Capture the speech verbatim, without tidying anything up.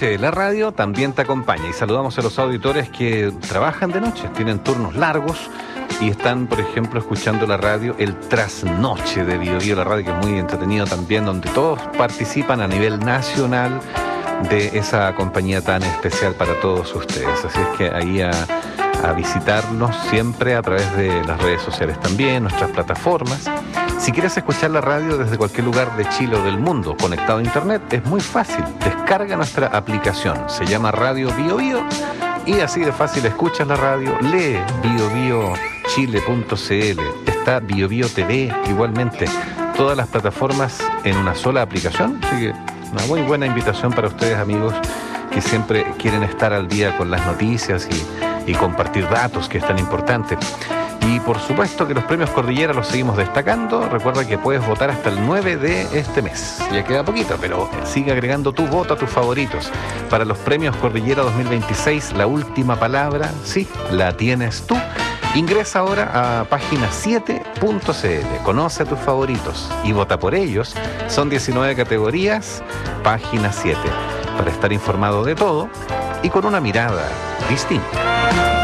noche la radio también te acompaña y saludamos a los auditores que trabajan de noche, tienen turnos largos y están, por ejemplo, escuchando la radio, el Trasnoche de Bio Bio, la radio que es muy entretenido también, donde todos participan a nivel nacional de esa compañía tan especial para todos ustedes. Así es que ahí a, a visitarnos siempre a través de las redes sociales también, nuestras plataformas. Si quieres escuchar la radio desde cualquier lugar de Chile o del mundo conectado a internet, es muy fácil. Descarga nuestra aplicación, se llama Radio Bio Bio y así de fácil escuchas la radio, lee bio bio chile punto c l, está Bio Bio T V igualmente, todas las plataformas en una sola aplicación, así que una muy buena invitación para ustedes, amigos, que siempre quieren estar al día con las noticias y, y compartir datos, que es tan importante. Y por supuesto que los premios Cordillera los seguimos destacando. Recuerda que puedes votar hasta el nueve de este mes. Ya queda poquito, pero sigue agregando tu voto a tus favoritos. Para los premios Cordillera dos mil veintiséis, la última palabra, sí, la tienes tú. Ingresa ahora a página siete punto c l, conoce a tus favoritos y vota por ellos. Son diecinueve categorías, página siete, para estar informado de todo y con una mirada distinta.